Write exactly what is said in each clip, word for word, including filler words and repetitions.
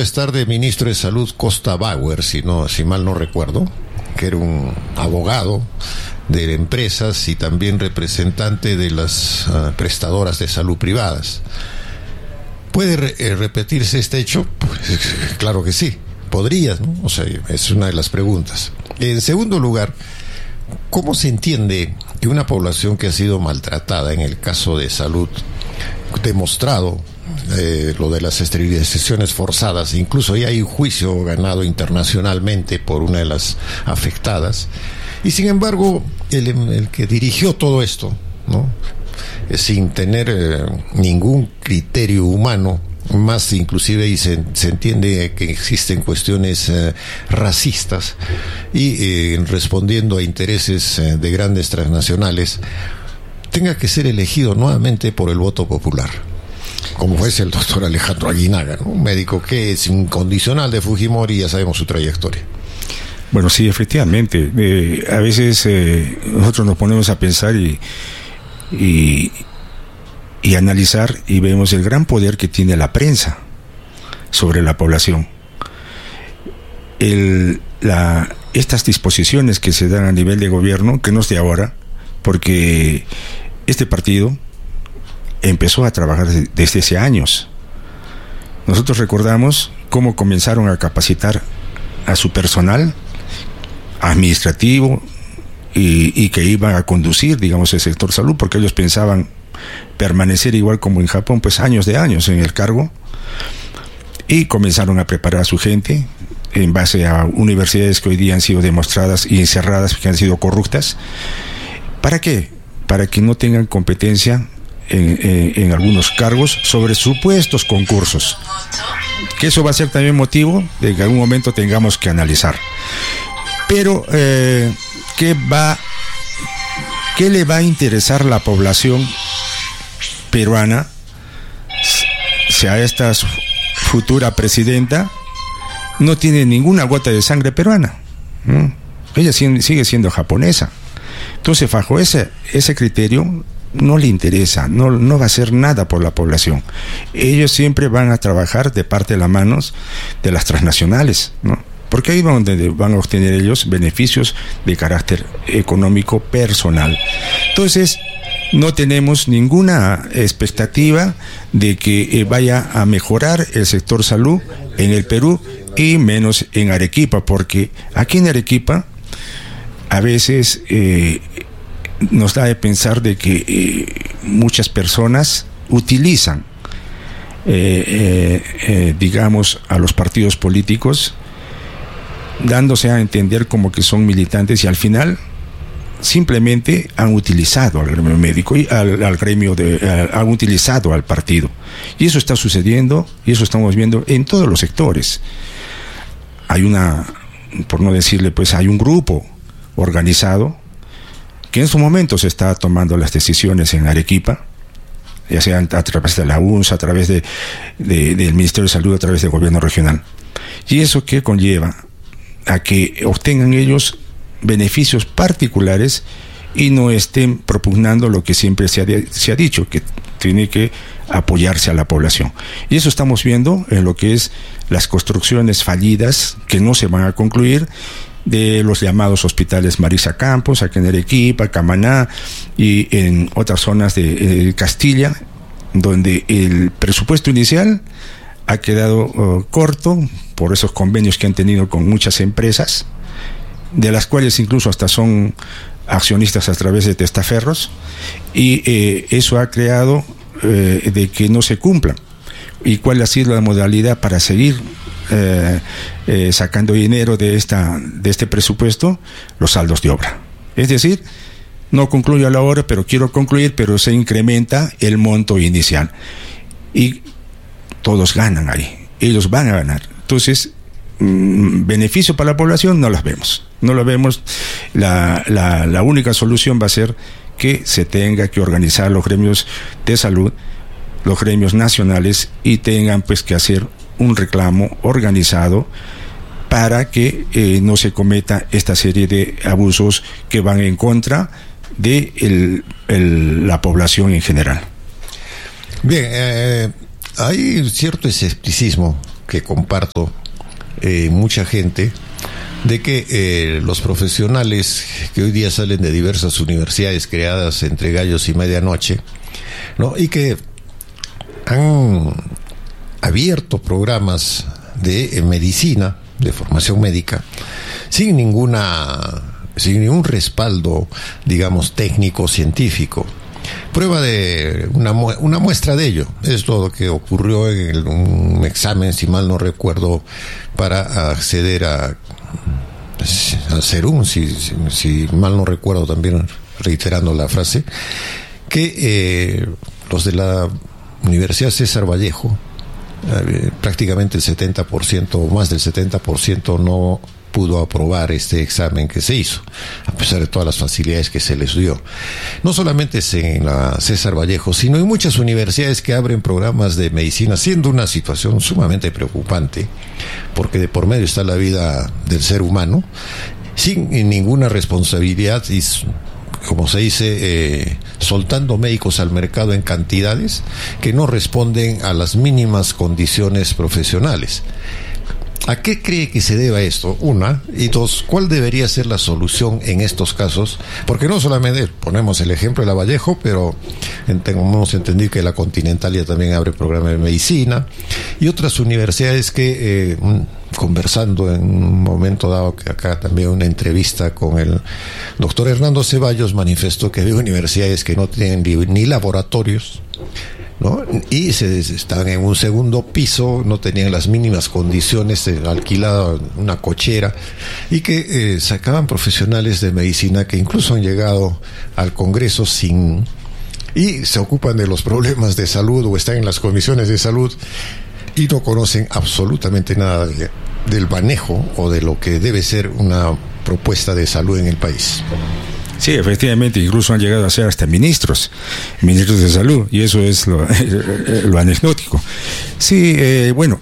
estar de ministro de Salud Costa Bauer, si, no, si mal no recuerdo, que era un abogado de empresas y también representante de las uh, prestadoras de salud privadas. ¿Puede re- eh, repetirse este hecho? Pues, claro que sí, podría, ¿no? O sea, es una de las preguntas. En segundo lugar, ¿cómo se entiende que una población que ha sido maltratada, en el caso de salud, demostrado eh, lo de las esterilizaciones forzadas, incluso ya hay un juicio ganado internacionalmente por una de las afectadas, y sin embargo el, el que dirigió todo esto, ¿no?, eh, sin tener eh, ningún criterio humano, más inclusive, y se, se entiende que existen cuestiones eh, racistas, y eh, respondiendo a intereses eh, de grandes transnacionales, tenga que ser elegido nuevamente por el voto popular, como fue el doctor Alejandro Aguinaga, ¿no?, un médico que es incondicional de Fujimori, y ya sabemos su trayectoria. Bueno, sí, efectivamente. Eh, a veces eh, nosotros nos ponemos a pensar y, y, y analizar, y vemos el gran poder que tiene la prensa sobre la población. El, la, estas disposiciones que se dan a nivel de gobierno, que no es de ahora, porque este partido empezó a trabajar desde hace años. Nosotros recordamos cómo comenzaron a capacitar a su personal administrativo y, y que iban a conducir, digamos, el sector salud, porque ellos pensaban permanecer igual como en Japón, pues años de años en el cargo, y comenzaron a preparar a su gente en base a universidades que hoy día han sido demostradas y encerradas, que han sido corruptas. ¿Para qué? Para que no tengan competencia en, en, en algunos cargos sobre supuestos concursos, que eso va a ser también motivo de que en algún momento tengamos que analizar. Pero eh, ¿qué va, qué le va a interesar a la población peruana si a esta futura presidenta no tiene ninguna gota de sangre peruana? ¿Mm? Ella sigue siendo japonesa. Entonces, bajo ese, ese criterio, no le interesa, no, no va a hacer nada por la población. Ellos siempre van a trabajar de parte de las manos de las transnacionales, ¿no? Porque ahí van donde van a obtener ellos beneficios de carácter económico personal. Entonces, no tenemos ninguna expectativa de que eh, vaya a mejorar el sector salud en el Perú, y menos en Arequipa, porque aquí en Arequipa a veces eh, nos da de pensar de que eh, muchas personas utilizan eh, eh, eh, digamos, a los partidos políticos, dándose a entender como que son militantes, y al final simplemente han utilizado al gremio médico y al, al gremio de, al, han utilizado al partido, y eso está sucediendo, y eso estamos viendo en todos los sectores. Hay una, por no decirle, pues hay un grupo organizado que en su momento se está tomando las decisiones en Arequipa, ya sea a través de la U N S, a través de, de, del Ministerio de Salud, a través del gobierno regional. ¿Y eso qué conlleva? A que obtengan ellos beneficios particulares y no estén propugnando lo que siempre se ha, de, se ha dicho, que tiene que apoyarse a la población. Y eso estamos viendo en lo que es las construcciones fallidas que no se van a concluir, de los llamados hospitales Marisa Campos, aquí en Arequipa, Camaná y en otras zonas de eh, Castilla, donde el presupuesto inicial ha quedado uh, corto por esos convenios que han tenido con muchas empresas, de las cuales incluso hasta son accionistas a través de testaferros, y eh, eso ha creado eh, de que no se cumplan. ¿Y cuál ha sido la modalidad para seguir eh, eh, sacando dinero de esta de este presupuesto? Los saldos de obra. Es decir, no concluyo a la hora, pero quiero concluir, pero se incrementa el monto inicial. Y todos ganan ahí, ellos van a ganar. Entonces, mmm, beneficio para la población no las vemos. No lo vemos. La, la, la única solución va a ser que se tenga que organizar los gremios de salud, los gremios nacionales, y tengan pues que hacer un reclamo organizado para que eh, no se cometa esta serie de abusos que van en contra de el, el, la población en general. Bien, eh, hay cierto escepticismo que comparto eh, mucha gente, de que eh, los profesionales que hoy día salen de diversas universidades creadas entre gallos y medianoche, ¿no? Y que han abierto programas de eh, medicina, de formación médica, sin ninguna, sin ningún respaldo, digamos, técnico, científico. Prueba de una, una muestra de ello es lo que ocurrió en el, un examen, si mal no recuerdo, para acceder a, a Serum, si, si, si mal no recuerdo, también reiterando la frase, que eh, los de la Universidad César Vallejo, eh, prácticamente el setenta por ciento o más del setenta por ciento no pudo aprobar este examen que se hizo, a pesar de todas las facilidades que se les dio. No solamente es en la César Vallejo, sino en muchas universidades que abren programas de medicina, siendo una situación sumamente preocupante, porque de por medio está la vida del ser humano, sin ninguna responsabilidad y, como se dice, eh, soltando médicos al mercado en cantidades que no responden a las mínimas condiciones profesionales. ¿A qué cree que se deba esto? Una, y dos, ¿cuál debería ser la solución en estos casos? Porque no solamente ponemos el ejemplo de la Vallejo, pero hemos entendido que la Continentalia también abre programas de medicina, y otras universidades que, eh, conversando en un momento dado, que acá también una entrevista con el doctor Hernando Ceballos, manifestó que había universidades que no tienen ni laboratorios, ¿no? Y se estaban en un segundo piso, no tenían las mínimas condiciones, alquilada una cochera, y que eh, sacaban profesionales de medicina que incluso han llegado al Congreso sin y se ocupan de los problemas de salud o están en las comisiones de salud y no conocen absolutamente nada de, del manejo o de lo que debe ser una propuesta de salud en el país. Sí, efectivamente, incluso han llegado a ser hasta ministros, ministros de salud, y eso es lo, lo anecdótico. Sí, eh, bueno,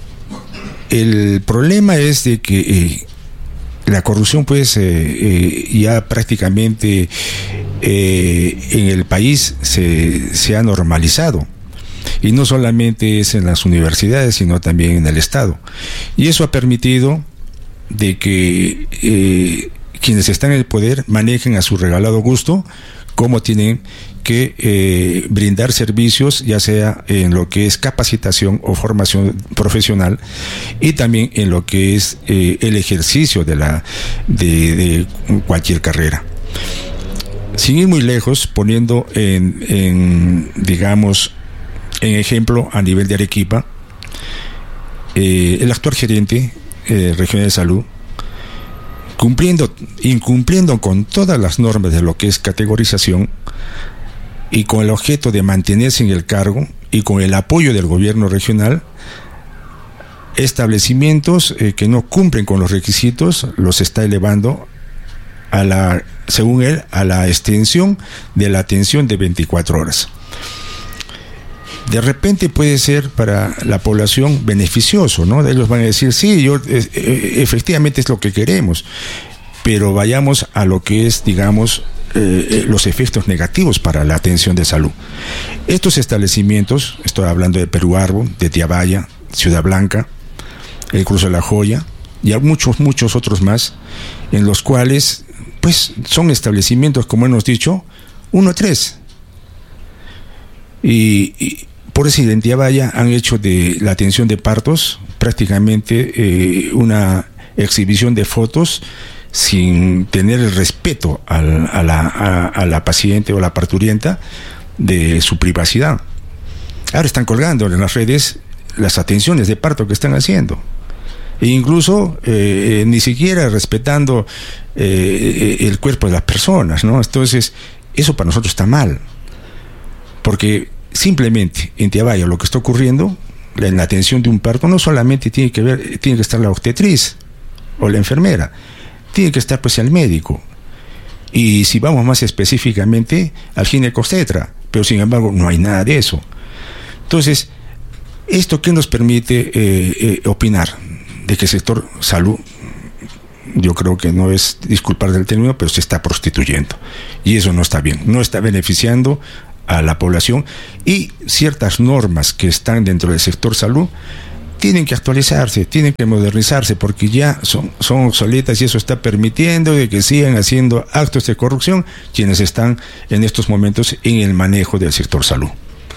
el problema es de que eh, la corrupción, pues, eh, eh, ya prácticamente eh, en el país se, se ha normalizado. Y no solamente es en las universidades, sino también en el Estado. Y eso ha permitido de que eh, quienes están en el poder manejen a su regalado gusto cómo tienen que eh, brindar servicios, ya sea en lo que es capacitación o formación profesional, y también en lo que es eh, el ejercicio de, la, de, de cualquier carrera. Sin ir muy lejos, poniendo en, en digamos, en ejemplo a nivel de Arequipa, eh, el actual gerente eh, regional de salud, cumpliendo, incumpliendo con todas las normas de lo que es categorización y con el objeto de mantenerse en el cargo y con el apoyo del gobierno regional, establecimientos eh, que no cumplen con los requisitos los está elevando a la, según él, a la extensión de la atención de veinticuatro horas. De repente puede ser para la población beneficioso, ¿no? Ellos van a decir, sí, yo eh, efectivamente es lo que queremos, pero vayamos a lo que es, digamos, eh, los efectos negativos para la atención de salud. Estos establecimientos, estoy hablando de Perú Arbo, de Tiabaya, Ciudad Blanca, el Cruce de la Joya, y hay muchos, muchos otros más, en los cuales, pues, son establecimientos, como hemos dicho, uno a tres. Y, y por esa identidad vaya han hecho de la atención de partos prácticamente eh, una exhibición de fotos sin tener el respeto al, a, la, a, a la paciente o la parturienta de su privacidad. Ahora están colgando en las redes las atenciones de parto que están haciendo, e incluso eh, ni siquiera respetando eh, el cuerpo de las personas, ¿no? Entonces eso para nosotros está mal, porque simplemente en Tiabaya lo que está ocurriendo en la atención de un parto no solamente tiene que ver, tiene que estar la obstetriz o la enfermera, tiene que estar pues el médico, y si vamos más específicamente al ginecobstetra, pero sin embargo no hay nada de eso. Entonces, ¿esto qué nos permite eh, eh, opinar? De que el sector salud, yo creo que no es disculpar del término, pero se está prostituyendo, y eso no está bien, no está beneficiando a la población, y ciertas normas que están dentro del sector salud tienen que actualizarse, tienen que modernizarse, porque ya son, son obsoletas y eso está permitiendo de que sigan haciendo actos de corrupción quienes están en estos momentos en el manejo del sector salud.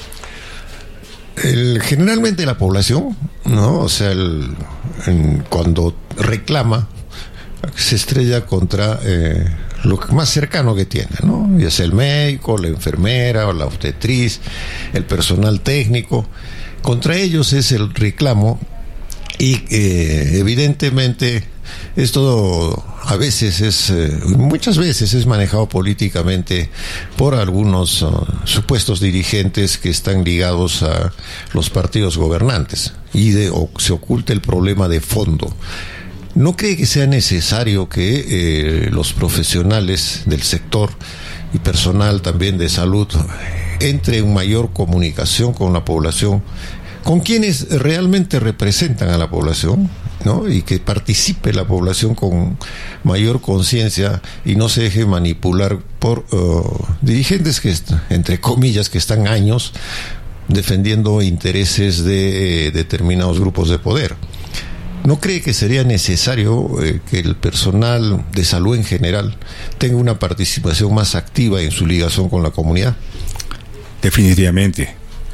El, generalmente la población, ¿no? O sea, el, en, cuando reclama, se estrella contra eh, lo más cercano que tiene, ¿no? Ya sea el médico, la enfermera o la obstetriz, el personal técnico. Contra ellos es el reclamo y eh, evidentemente esto a veces es, eh, muchas veces es manejado políticamente por algunos uh, supuestos dirigentes que están ligados a los partidos gobernantes y de, o, se oculta el problema de fondo. ¿No cree que sea necesario que eh, los profesionales del sector y personal también de salud entre en mayor comunicación con la población, con quienes realmente representan a la población, ¿no? Y que participe la población con mayor conciencia y no se deje manipular por uh, dirigentes que, entre comillas, que están años defendiendo intereses de eh, determinados grupos de poder? ¿No cree que sería necesario eh, que el personal de salud en general tenga una participación más activa en su ligación con la comunidad? Definitivamente.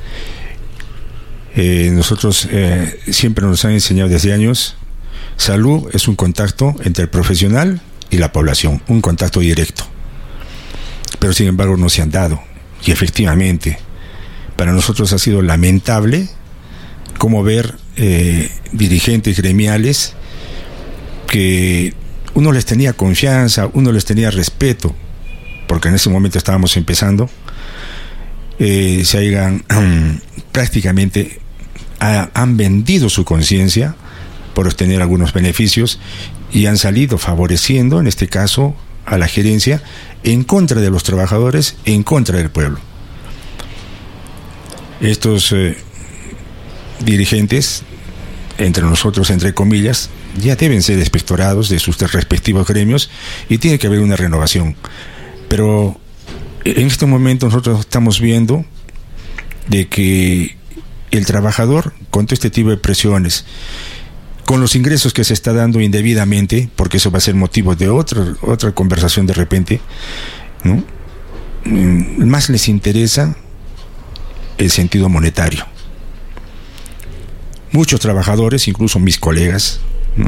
Eh, nosotros eh, siempre nos han enseñado desde años, salud es un contacto entre el profesional y la población, un contacto directo. Pero sin embargo no se han dado. Y efectivamente, para nosotros ha sido lamentable como ver eh, dirigentes gremiales que uno les tenía confianza, uno les tenía respeto, porque en ese momento estábamos empezando, eh, se hayan um, prácticamente ha, han vendido su conciencia por obtener algunos beneficios y han salido favoreciendo, en este caso, a la gerencia en contra de los trabajadores, en contra del pueblo. Estos eh, dirigentes, entre nosotros, entre comillas, ya deben ser inspectorados de sus respectivos gremios y tiene que haber una renovación. Pero en este momento nosotros estamos viendo de que el trabajador, con todo este tipo de presiones, con los ingresos que se está dando indebidamente, porque eso va a ser motivo de otra, otra conversación de repente, ¿no? Más les interesa el sentido monetario. Muchos trabajadores, incluso mis colegas, ¿no?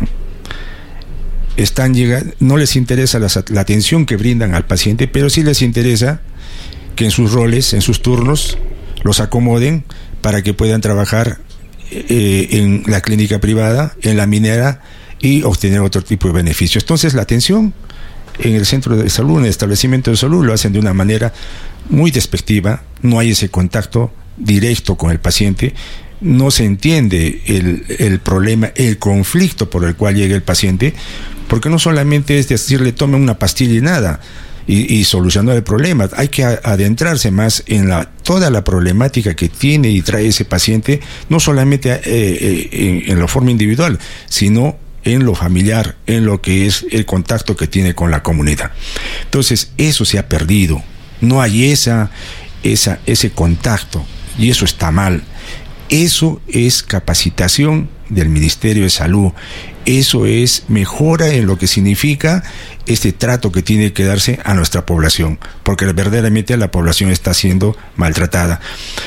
Están llegando, no les interesa la, la atención que brindan al paciente, pero sí les interesa que en sus roles, en sus turnos, los acomoden para que puedan trabajar eh, en la clínica privada, en la minera y obtener otro tipo de beneficios. Entonces la atención en el centro de salud, en el establecimiento de salud, lo hacen de una manera muy despectiva, no hay ese contacto directo con el paciente, no se entiende el, el problema, el conflicto por el cual llega el paciente, porque no solamente es decirle tome una pastilla y nada, y, y solucionar el problema, hay que a, adentrarse más en la, toda la problemática que tiene y trae ese paciente, no solamente eh, eh, en, en la forma individual, sino en lo familiar, en lo que es el contacto que tiene con la comunidad. Entonces, eso se ha perdido, no hay esa, esa, ese contacto, y eso está mal. Eso es capacitación del Ministerio de Salud, eso es mejora en lo que significa este trato que tiene que darse a nuestra población, porque verdaderamente la población está siendo maltratada.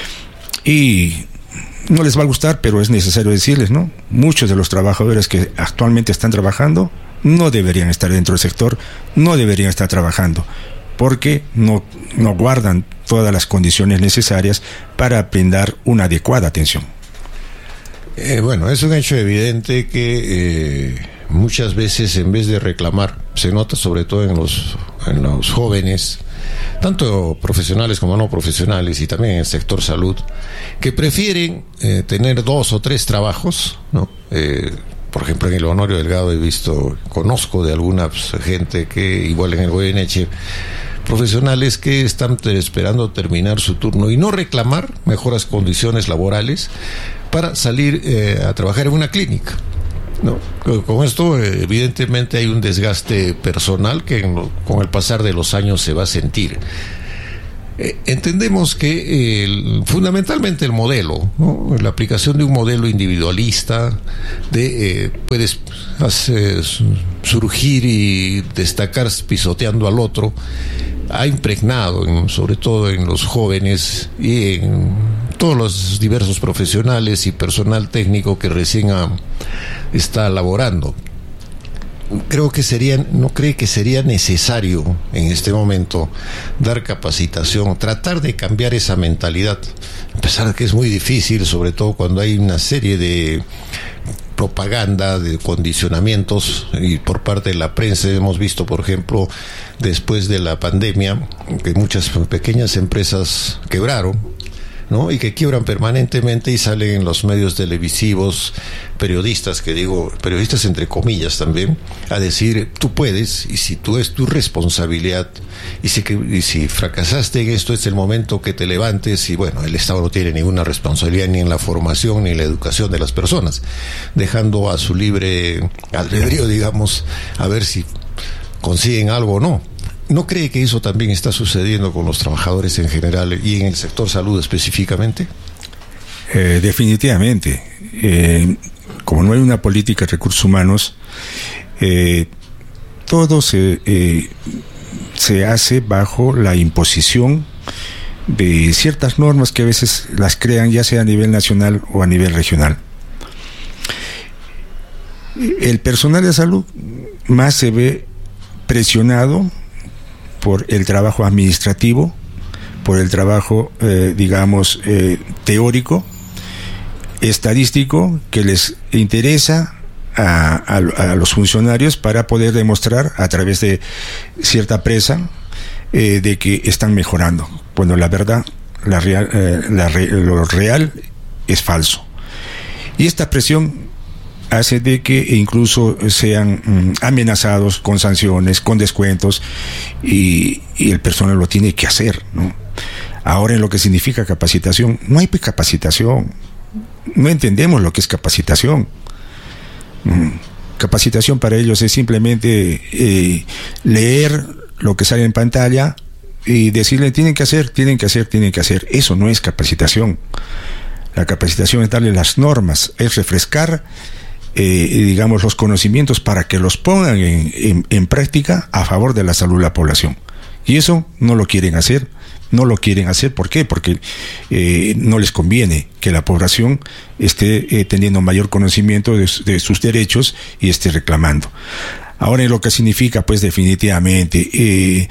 Y no les va a gustar, pero es necesario decirles, ¿no? Muchos de los trabajadores que actualmente están trabajando no deberían estar dentro del sector, no deberían estar trabajando, porque no, no guardan todas las condiciones necesarias para brindar una adecuada atención. Eh, bueno, es un hecho evidente que eh, muchas veces en vez de reclamar, se nota sobre todo en los, en los jóvenes, tanto profesionales como no profesionales y también en el sector salud, que prefieren eh, tener dos o tres trabajos, ¿no? Eh, por ejemplo, en el Honorio Delgado he visto, conozco de alguna pues, gente que, igual en el Goyeneche, profesionales que están esperando terminar su turno y no reclamar mejoras condiciones laborales para salir eh, a trabajar en una clínica, ¿no? Con esto eh, evidentemente hay un desgaste personal que en lo, con el pasar de los años se va a sentir. Eh, entendemos que el, fundamentalmente el modelo, ¿no? La aplicación de un modelo individualista, de eh, puedes hacer, surgir y destacar pisoteando al otro, ha impregnado, en, sobre todo en los jóvenes y en todos los diversos profesionales y personal técnico que recién ha, está laborando. Creo que sería, no cree que sería necesario en este momento dar capacitación, tratar de cambiar esa mentalidad, a pesar de que es muy difícil, sobre todo cuando hay una serie de propaganda, de condicionamientos y por parte de la prensa. Hemos visto, por ejemplo, después de la pandemia, que muchas pequeñas empresas quebraron, ¿no? Y que quiebran permanentemente y salen en los medios televisivos periodistas, que digo, periodistas entre comillas también, a decir, tú puedes, y si tú es tu responsabilidad, y si, que, y si fracasaste en esto, es el momento que te levantes, y bueno, el Estado no tiene ninguna responsabilidad ni en la formación ni en la educación de las personas, dejando a su libre albedrío, digamos, a ver si consiguen algo o no. ¿No cree que eso también está sucediendo con los trabajadores en general y en el sector salud específicamente? Eh, definitivamente. Eh, como no hay una política de recursos humanos, eh, todo se, eh, se hace bajo la imposición de ciertas normas que a veces las crean ya sea a nivel nacional o a nivel regional. El personal de salud más se ve presionado por el trabajo administrativo, por el trabajo, eh, digamos, eh, teórico, estadístico, que les interesa a, a, a los funcionarios para poder demostrar a través de cierta presa eh, de que están mejorando, cuando la verdad, la real, eh, la re, lo real es falso. Y esta presión hace de que incluso sean mm, amenazados con sanciones, con descuentos, y, y el personal lo tiene que hacer, ¿no? Ahora, en lo que significa capacitación, no hay capacitación, no entendemos lo que es capacitación. Mm, capacitación para ellos es simplemente eh, leer lo que sale en pantalla y decirle, tienen que hacer, tienen que hacer, tienen que hacer. Eso no es capacitación. La capacitación es darle las normas, es refrescar Eh, digamos, los conocimientos para que los pongan en, en, en práctica a favor de la salud de la población. Y eso no lo quieren hacer, no lo quieren hacer. ¿Por qué? Porque eh, no les conviene que la población esté eh, teniendo mayor conocimiento de, de sus derechos y esté reclamando. Ahora, en lo que significa, pues definitivamente, eh,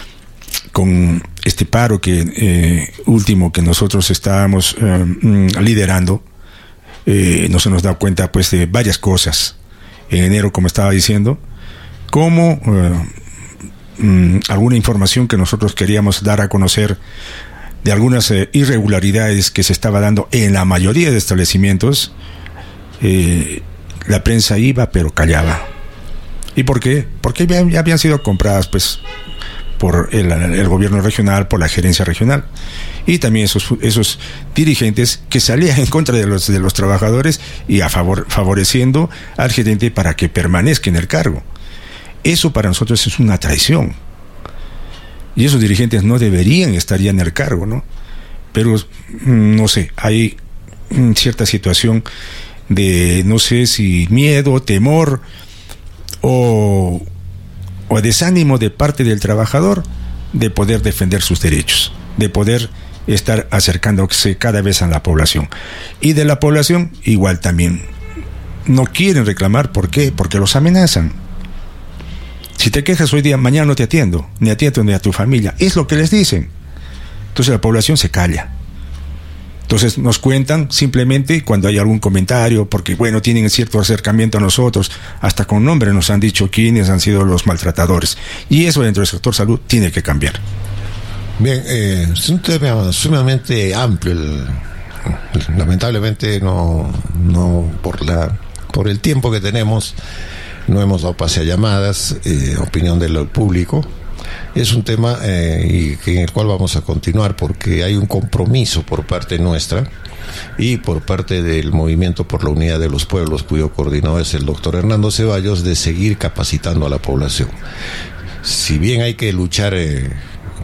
con este paro que eh, último que nosotros estábamos eh, liderando, Eh, no se nos da cuenta pues de varias cosas en enero, como estaba diciendo, como eh, mm, alguna información que nosotros queríamos dar a conocer de algunas eh, irregularidades que se estaba dando en la mayoría de establecimientos. Eh, la prensa iba pero callaba. ¿Y por qué? Porque ya, ya habían sido compradas pues por el, el gobierno regional, por la gerencia regional, y también esos, esos dirigentes que salían en contra de los, de los trabajadores y a favor, favoreciendo al gerente para que permanezca en el cargo. Eso para nosotros es una traición, y esos dirigentes no deberían estar ya en el cargo, ¿no? Pero no sé, hay cierta situación de, no sé si miedo, temor o o desánimo de parte del trabajador de poder defender sus derechos, de poder estar acercándose cada vez a la población. Y de la población igual también. No quieren reclamar. ¿Por qué? Porque los amenazan. Si te quejas hoy día, mañana no te atiendo, ni atiendo ni a tu familia. Es lo que les dicen. Entonces la población se calla. Entonces nos cuentan simplemente cuando hay algún comentario, porque bueno, tienen cierto acercamiento a nosotros, hasta con nombre nos han dicho quiénes han sido los maltratadores. Y eso dentro del sector salud tiene que cambiar. Bien, eh, es un tema sumamente amplio. El, lamentablemente no, no por la por el tiempo que tenemos no hemos dado pase a llamadas, eh, opinión del público. Es un tema eh, y en el cual vamos a continuar porque hay un compromiso por parte nuestra y por parte del Movimiento por la Unidad de los Pueblos, cuyo coordinador es el doctor Hernando Ceballos, de seguir capacitando a la población. Si bien hay que luchar eh,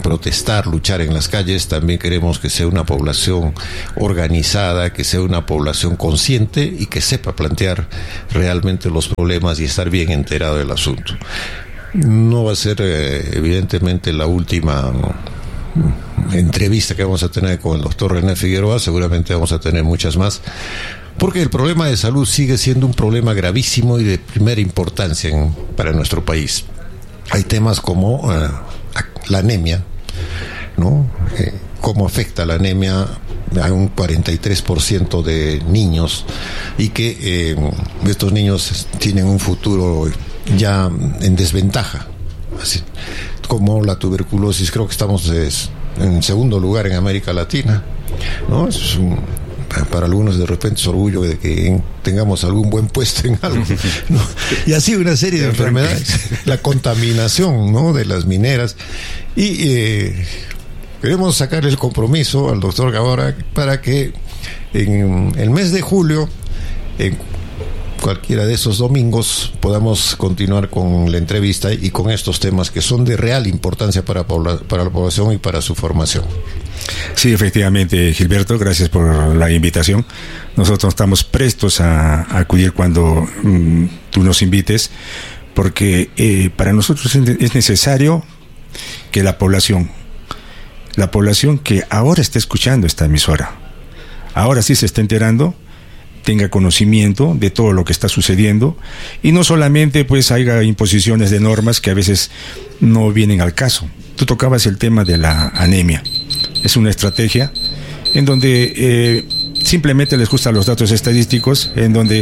protestar, luchar en las calles, también queremos que sea una población organizada, que sea una población consciente y que sepa plantear realmente los problemas y estar bien enterado del asunto. No va a ser eh, evidentemente la última entrevista que vamos a tener con el doctor René Figueroa, seguramente vamos a tener muchas más, porque el problema de salud sigue siendo un problema gravísimo y de primera importancia en, para nuestro país. Hay temas como eh, la anemia, ¿no? Eh, cómo afecta la anemia a un cuarenta y tres por ciento de niños, y que eh, estos niños tienen un futuro ya en desventaja, así como la tuberculosis. Creo que estamos es, en segundo lugar en América Latina, ¿no? Es un, para algunos de repente es orgullo de que tengamos algún buen puesto en algo, ¿no? Y así una serie de enfermedades, la contaminación, ¿no?, de las mineras. Y eh, queremos sacarle el compromiso al doctor Gaora para que en el mes de julio, en cualquiera de esos domingos, podamos continuar con la entrevista y con estos temas que son de real importancia para, para la población y para su formación. Sí, efectivamente, Gilberto, gracias por la invitación. Nosotros estamos prestos a, a acudir cuando mm, tú nos invites, porque eh, para nosotros es necesario que la población, la población que ahora está escuchando esta emisora, ahora sí se está enterando, tenga conocimiento de todo lo que está sucediendo, y no solamente pues haya imposiciones de normas que a veces no vienen al caso. Tú tocabas el tema de la anemia. Es una estrategia en donde eh, simplemente les gustan los datos estadísticos, en donde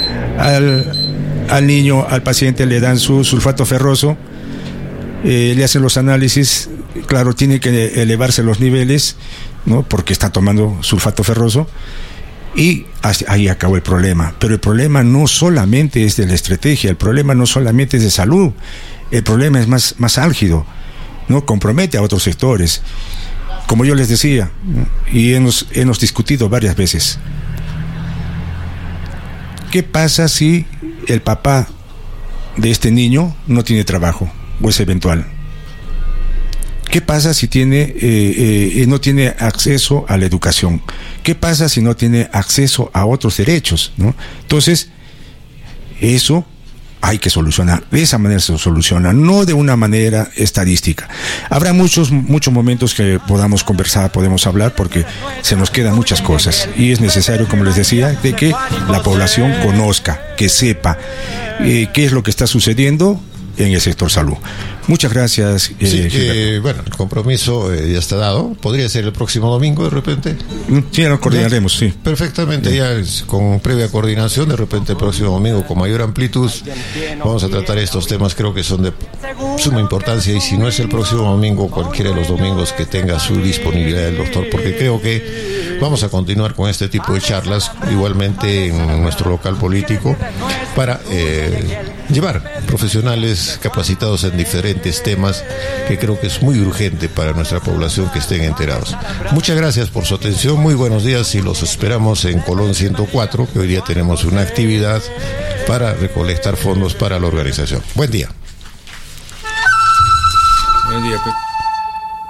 al, al niño, al paciente le dan su sulfato ferroso, eh, le hacen los análisis, claro, tiene que elevarse los niveles, ¿no?, porque está tomando sulfato ferroso, y ahí acabó el problema. Pero el problema no solamente es de la estrategia, el problema no solamente es de salud, el problema es más, más álgido, ¿no? Compromete a otros sectores. Como yo les decía, y hemos, hemos discutido varias veces, ¿qué pasa si el papá de este niño no tiene trabajo o es eventual? ¿Qué pasa si tiene eh, eh, no tiene acceso a la educación? ¿Qué pasa si no tiene acceso a otros derechos, ¿no? Entonces, eso hay que solucionar. De esa manera se soluciona, no de una manera estadística. Habrá muchos, muchos momentos que podamos conversar, podemos hablar, porque se nos quedan muchas cosas. Y es necesario, como les decía, de que la población conozca, que sepa eh, qué es lo que está sucediendo en el sector salud. Muchas gracias. Eh, sí, eh, bueno, el compromiso eh, ya está dado. ¿Podría ser el próximo domingo de repente? Sí, ya lo coordinaremos, sí. Perfectamente, sí. Ya es, con previa coordinación, de repente el próximo domingo con mayor amplitud vamos a tratar estos temas. Creo que son de suma importancia, y si no es el próximo domingo, cualquiera de los domingos que tenga su disponibilidad el doctor, porque creo que vamos a continuar con este tipo de charlas igualmente en nuestro local político para eh, llevar profesionales capacitados en diferentes temas que creo que es muy urgente para nuestra población que estén enterados. Muchas gracias por su atención, muy buenos días, y los esperamos en Colón ciento cuatro, que hoy día tenemos una actividad para recolectar fondos para la organización. Buen día. Buen día, pues.